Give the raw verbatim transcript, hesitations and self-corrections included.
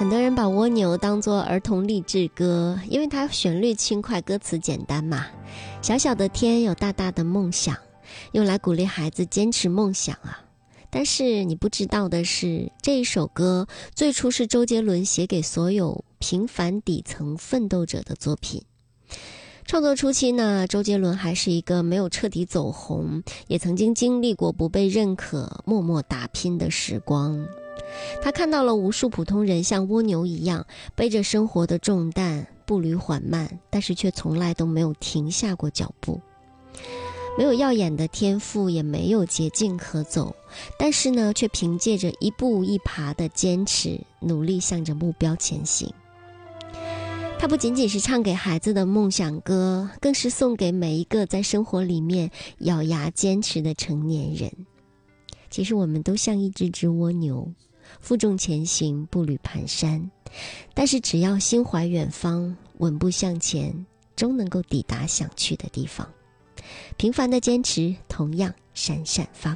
很多人把蜗牛当作儿童励志歌，因为它旋律轻快，歌词简单嘛。小小的天有大大的梦想，用来鼓励孩子坚持梦想啊。但是你不知道的是，这一首歌最初是周杰伦写给所有平凡底层奋斗者的作品。创作初期呢，周杰伦还是一个没有彻底走红，也曾经经历过不被认可、默默打拼的时光。他看到了无数普通人像蜗牛一样背着生活的重担，步履缓慢，但是却从来都没有停下过脚步。没有耀眼的天赋，也没有捷径可走，但是呢，却凭借着一步一爬的坚持，努力向着目标前行。他不仅仅是唱给孩子的梦想歌，更是送给每一个在生活里面咬牙坚持的成年人。其实我们都像一只只蜗牛，负重前行，步履蹒跚，但是只要心怀远方，稳步向前，终能够抵达想去的地方。平凡的坚持同样闪闪发